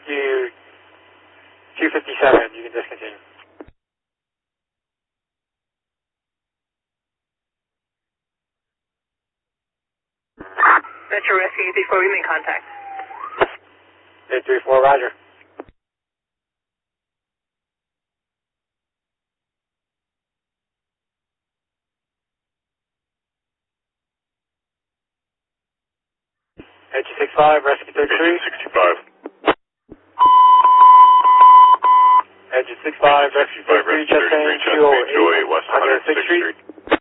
Rescue 257, you can discontinue. Metro Rescue 834, we make contact. 834, roger. Edge 65, Rescue 33. Edge 65. Edge 65, Rescue 33, Chastain 208, West 106th Street.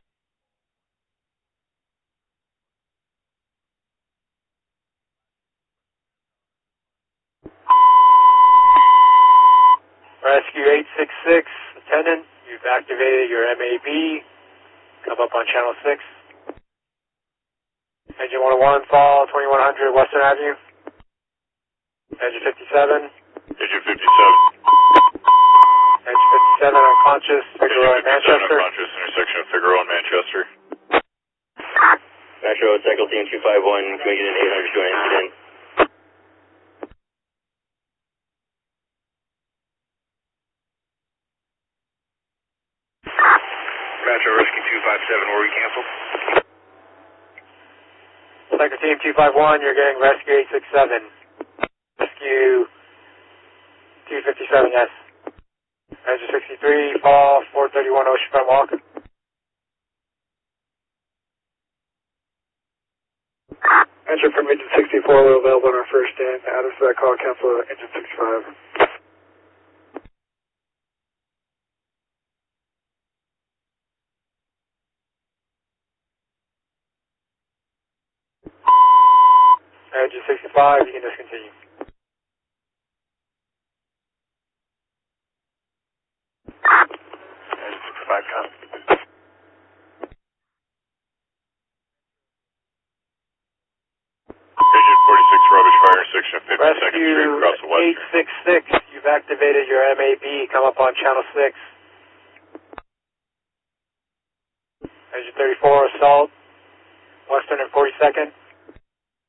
Rescue 866, attendant, you've activated your MAB. Come up on channel 6. Engine 101, fall 2100 Western Avenue. Engine 57. Engine 57. Engine 57, unconscious, Figueroa and Manchester. Unconscious, intersection of Figueroa and Manchester. Metro Cycle Team 251, can we get an 800 joint incident? Metro Rescue 257, were we canceled? Cycle Team 251, you're getting Rescue 867. Rescue 257, yes. Engine 63, fall 431 Oceanfront Walk. Engine from Engine 64, we're available on our first stand. Out of that call, cancel Engine 65. Engine 65, you can discontinue. Engine 65, come. Engine 46, rubbish fire, intersection of 52nd Street, across the west. Rescue 866, you've activated your MAB. Come up on channel 6. Engine 34, assault, Western and 42nd.